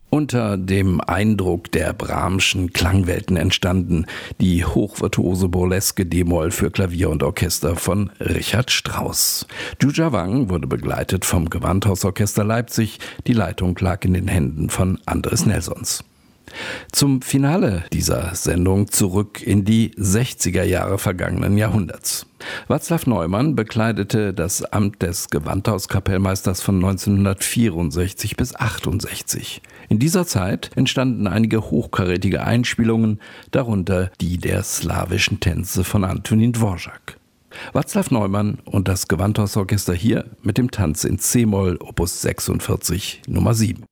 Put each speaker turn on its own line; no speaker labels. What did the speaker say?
Unter dem Eindruck der Brahmschen Klangwelten entstanden die hochvirtuose Burleske D-Moll für Klavier und Orchester von Richard Strauss. Juja Wang wurde begleitet vom Gewandhausorchester Leipzig. Die Leitung lag in den Händen von Andres Nelsons. Zum Finale dieser Sendung zurück in die 60er Jahre vergangenen Jahrhunderts. Václav Neumann bekleidete das Amt des Gewandhauskapellmeisters von 1964 bis 1968. In dieser Zeit entstanden einige hochkarätige Einspielungen, darunter die der slawischen Tänze von Antonín Dvořák. Václav Neumann und das Gewandhausorchester hier mit dem Tanz in C-Moll, Opus 46, Nummer 7.